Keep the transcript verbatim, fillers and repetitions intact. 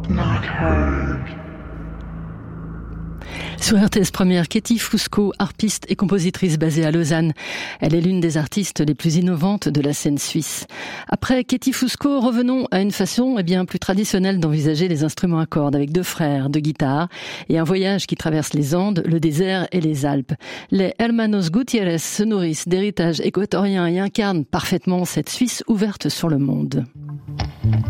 not heard. Sur R T S Première, Katie Fusco, harpiste et compositrice basée à Lausanne. Elle est l'une des artistes les plus innovantes de la scène suisse. Après Katie Fusco, revenons à une façon eh bien plus traditionnelle d'envisager les instruments à cordes, avec deux frères, deux guitares et un voyage qui traverse les Andes, le désert et les Alpes. Les Hermanos Gutiérrez se nourrissent d'héritage équatorien et incarnent parfaitement cette Suisse ouverte sur le monde.